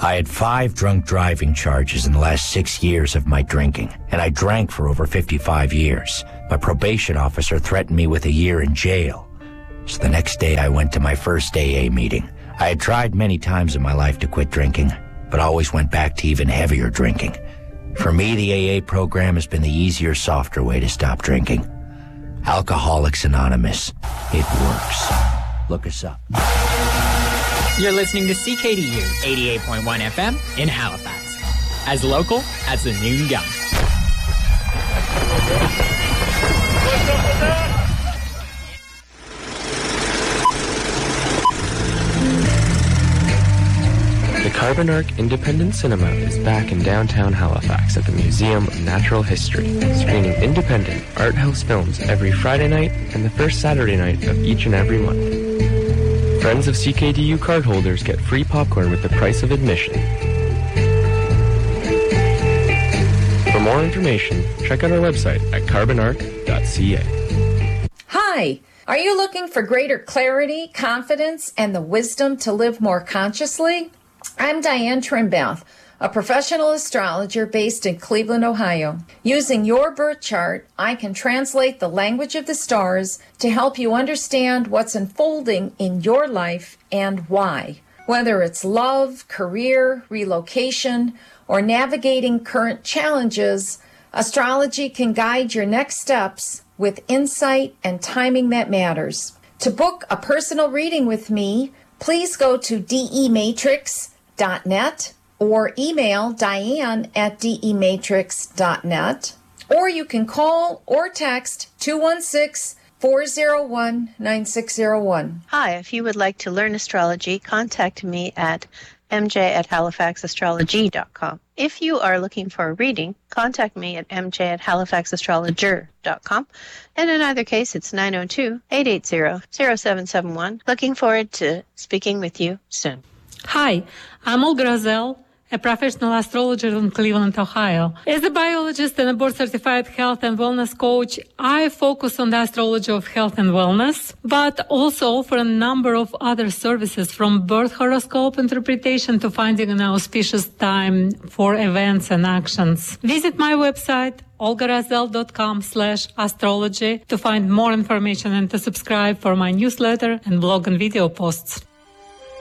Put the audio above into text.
I had 5 drunk driving charges in the last 6 years of my drinking, and I drank for over 55 years. My probation officer threatened me with a year in jail. So the next day I went to my first AA meeting. I had tried many times in my life to quit drinking, but always went back to even heavier drinking. For me, the AA program has been the easier, softer way to stop drinking. Alcoholics Anonymous. It works. Look us up. You're listening to CKDU 88.1 FM in Halifax. As local as the noon gun. What's up with that? The Carbon Arc Independent Cinema is back in downtown Halifax at the Museum of Natural History, screening independent art house films every Friday night and the first Saturday night of each and every month. Friends of CKDU cardholders get free popcorn with the price of admission. For more information, check out our website at carbonarc.ca. Hi! Are you looking for greater clarity, confidence, and the wisdom to live more consciously? I'm Diane Trimbath, a professional astrologer based in Cleveland, Ohio. Using your birth chart, I can translate the language of the stars to help you understand what's unfolding in your life and why. Whether it's love, career, relocation, or navigating current challenges, astrology can guide your next steps with insight and timing that matters. To book a personal reading with me, please go to dematrix.net or email diane@dematrix.net, or you can call or text 216-401-9601. Hi, if you would like to learn astrology, contact me at mj@halifaxastrology.com. If you are looking for a reading, contact me at mj@halifaxastrologer.com. And in either case, it's 902-880-0771. Looking forward to speaking with you soon. Hi, I'm Olga Razel, a professional astrologer in Cleveland, Ohio. As a biologist and a board-certified health and wellness coach, I focus on the astrology of health and wellness, but also offer a number of other services, from birth horoscope interpretation to finding an auspicious time for events and actions. Visit my website, olgarazel.com/astrology, to find more information and to subscribe for my newsletter and blog and video posts.